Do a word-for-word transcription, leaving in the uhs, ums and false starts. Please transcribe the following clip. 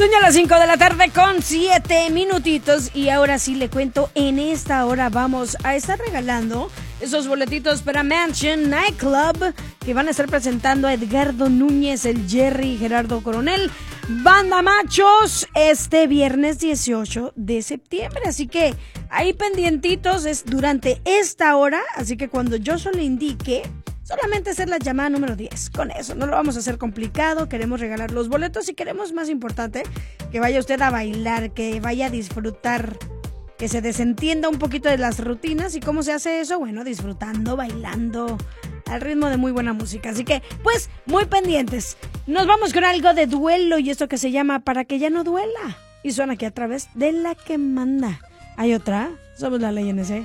Son ya las cinco de la tarde con siete minutitos y ahora sí le cuento, en esta hora vamos a estar regalando esos boletitos para Mansion Nightclub que van a estar presentando a Edgardo Núñez, el Jerry y Gerardo Coronel, Banda Machos, este viernes dieciocho de septiembre. Así que ahí pendientitos, es durante esta hora, así que cuando yo solo indique, solamente hacer la llamada número diez. Con eso, no lo vamos a hacer complicado. Queremos regalar los boletos y queremos, más importante, que vaya usted a bailar, que vaya a disfrutar, que se desentienda un poquito de las rutinas. ¿Y cómo se hace eso? Bueno, disfrutando, bailando, al ritmo de muy buena música. Así que, pues, muy pendientes. Nos vamos con algo de duelo y esto que se llama Para que ya no duela. Y suena aquí a través de La que manda. ¿Hay otra? Somos La Ley N C.